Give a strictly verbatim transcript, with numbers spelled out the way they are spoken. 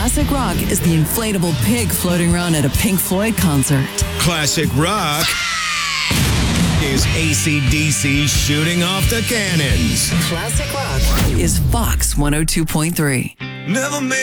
Classic rock is the inflatable pig floating around at a Pink Floyd concert. Classic rock is A C D C shooting off the cannons. Classic rock is Fox one oh two point three. Never made